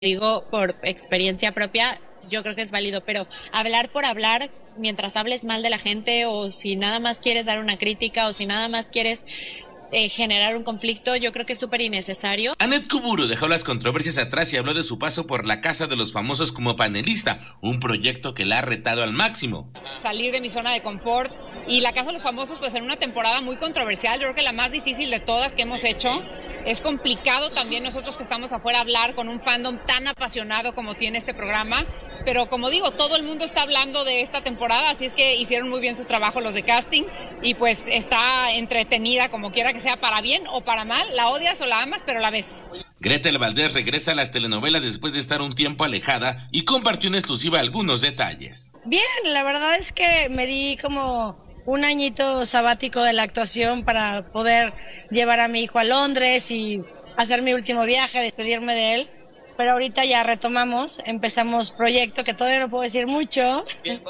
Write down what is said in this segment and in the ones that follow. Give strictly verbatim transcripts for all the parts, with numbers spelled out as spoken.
digo por experiencia propia, yo creo que es válido, pero hablar por hablar, mientras hables mal de la gente, o si nada más quieres dar una crítica, o si nada más quieres eh, generar un conflicto, yo creo que es súper innecesario. Annette Kuburu dejó las controversias atrás y habló de su paso por la Casa de los Famosos como panelista, un proyecto que la ha retado al máximo. Salir de mi zona de confort, y la Casa de los Famosos, pues en una temporada muy controversial, yo creo que la más difícil de todas que hemos hecho. Es complicado también nosotros que estamos afuera hablar con un fandom tan apasionado como tiene este programa, pero como digo, todo el mundo está hablando de esta temporada, así es que hicieron muy bien su trabajo los de casting y pues está entretenida como quiera que sea, para bien o para mal, la odias o la amas, pero la ves. Gretel Valdés regresa a las telenovelas después de estar un tiempo alejada y compartió en exclusiva algunos detalles. Bien, la verdad es que me di como un añito sabático de la actuación para poder llevar a mi hijo a Londres y hacer mi último viaje, despedirme de él. Pero ahorita ya retomamos, empezamos proyecto que todavía no puedo decir mucho.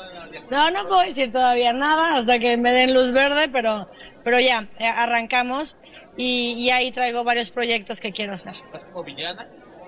No, no puedo decir todavía nada hasta que me den luz verde, pero, pero ya, arrancamos y, y ahí traigo varios proyectos que quiero hacer. ¿Vas como villana?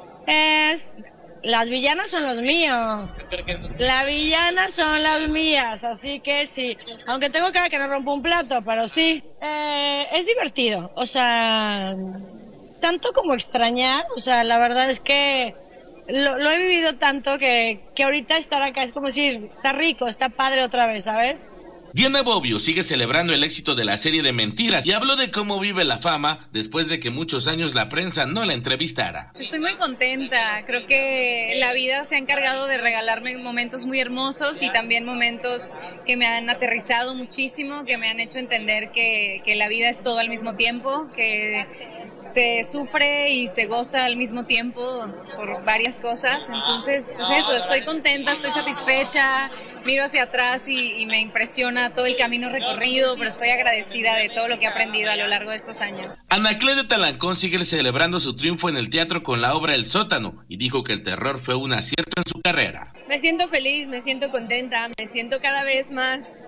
Es... Las villanas son los míos. Las villanas son las mías, así que sí. Aunque tengo cara que no rompo un plato, pero sí. Eh, es divertido, o sea, tanto como extrañar, o sea, la verdad es que lo, lo he vivido tanto que, que ahorita estar acá es como decir, está rico, está padre otra vez, ¿sabes? Diana Bobbio sigue celebrando el éxito de la serie de mentiras y habló de cómo vive la fama después de que muchos años la prensa no la entrevistara. Estoy muy contenta, creo que la vida se ha encargado de regalarme momentos muy hermosos y también momentos que me han aterrizado muchísimo, que me han hecho entender que, que la vida es todo al mismo tiempo, que se sufre y se goza al mismo tiempo por varias cosas. Entonces, pues eso, estoy contenta, estoy satisfecha, miro hacia atrás y, y me impresiona todo el camino recorrido, pero estoy agradecida de todo lo que he aprendido a lo largo de estos años. Anaclet de Talancón sigue celebrando su triunfo en el teatro con la obra El Sótano y dijo que el terror fue un acierto en su carrera. Me siento feliz, me siento contenta, me siento cada vez más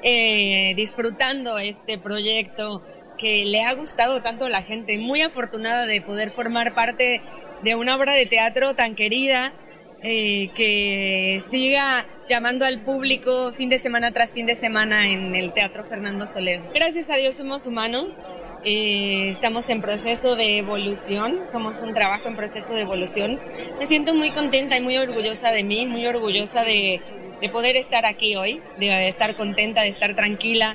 eh, disfrutando este proyecto que le ha gustado tanto a la gente, muy afortunada de poder formar parte de una obra de teatro tan querida, eh, que siga llamando al público fin de semana tras fin de semana en el Teatro Fernando Soler. Gracias a Dios somos humanos, eh, estamos en proceso de evolución, somos un trabajo en proceso de evolución. Me siento muy contenta y muy orgullosa de mí, muy orgullosa de, de poder estar aquí hoy, de estar contenta, de estar tranquila,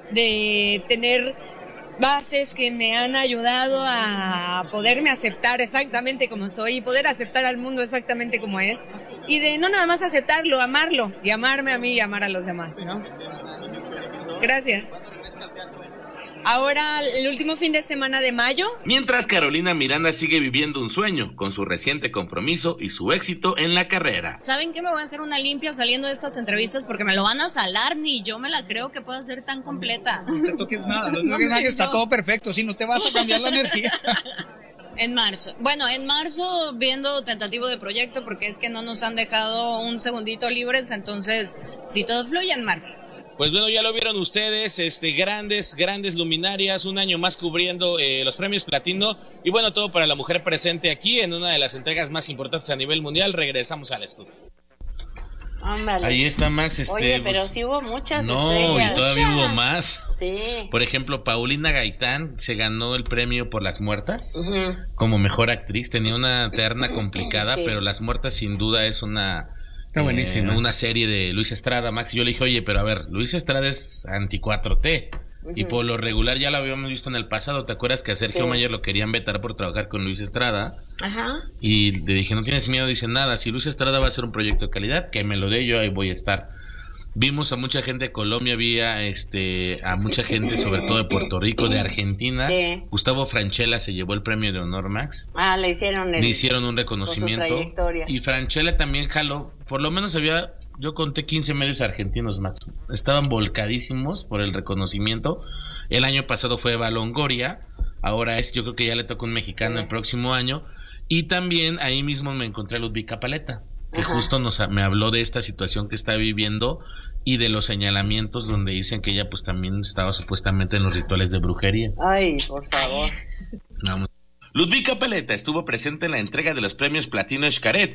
de tener bases que me han ayudado a poderme aceptar exactamente como soy y poder aceptar al mundo exactamente como es, y de no nada más aceptarlo, amarlo y amarme a mí y amar a los demás, ¿no? Gracias. Ahora, el último fin de semana de mayo. Mientras Carolina Miranda sigue viviendo un sueño con su reciente compromiso y su éxito en la carrera. ¿Saben qué? Me voy a hacer una limpia saliendo de estas entrevistas porque me lo van a salar, ni yo me la creo que pueda ser tan completa. No te toques nada, no te toques nada, que está todo perfecto, si no te vas a cambiar la energía. En marzo. Bueno, en marzo viendo tentativo de proyecto porque es que no nos han dejado un segundito libres, entonces si todo fluye en marzo. Pues bueno, ya lo vieron ustedes, este, grandes, grandes luminarias, un año más cubriendo eh, los premios Platino y bueno, todo para la mujer presente aquí en una de las entregas más importantes a nivel mundial. Regresamos al estudio. Ándale. Ahí está Max. Este, Oye, pero pues, sí hubo muchas no, estrellas. y todavía Muchas. hubo más. Sí. Por ejemplo, Paulina Gaitán se ganó el premio por Las Muertas Uh-huh. como mejor actriz. Tenía una terna complicada, Sí. pero Las Muertas sin duda es una... Está buenísima. Eh, una serie de Luis Estrada, Max. Y yo le dije, oye, pero a ver, Luis Estrada es anti cuatro T. Uh-huh. Y por lo regular ya lo habíamos visto en el pasado. ¿Te acuerdas que a Sergio Sí. Mayer lo querían vetar por trabajar con Luis Estrada? Ajá. Y le dije, no tienes miedo, dice nada. Si Luis Estrada va a hacer un proyecto de calidad, que me lo dé, yo ahí voy a estar. Vimos a mucha gente de Colombia, había este, a mucha gente, sobre todo de Puerto Rico, de Argentina. Sí. Gustavo Francella se llevó el premio de honor, Max. Ah, le hicieron el, Le hicieron un por su reconocimiento. trayectoria. Y Francella también jaló, por lo menos había, yo conté quince medios argentinos, Max. Estaban volcadísimos por el reconocimiento. El año pasado fue Eva Longoria, ahora es, yo creo que ya le toca un mexicano Sí. el próximo año. Y también ahí mismo me encontré a Ludvika Paleta, que Ajá. justo nos me habló de esta situación que está viviendo y de los señalamientos donde dicen que ella pues también estaba supuestamente en los rituales de brujería. Ay, por favor. Vamos. Ludvika Peleta estuvo presente en la entrega de los premios Platino Xcaret